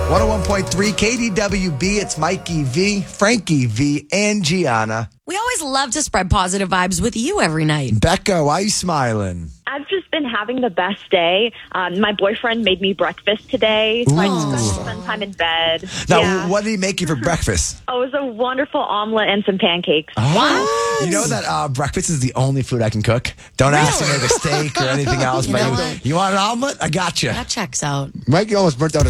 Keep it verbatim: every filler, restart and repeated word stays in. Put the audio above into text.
one oh one point three K D W B. It's Mikey V, Frankie V, and Gianna. We always love to spread positive vibes with you every night. Becca, why are you smiling? I've just been having the best day. Um, my boyfriend made me breakfast today, so I just got to spend time in bed. Now, yeah. what did he make you for breakfast? Oh, it was a wonderful omelet and some pancakes. Oh, you know that uh, breakfast is the only food I can cook? Don't ask me to make a steak or anything else. You but know you, what? you want an omelet? I got you. That checks out. Mikey almost burnt out his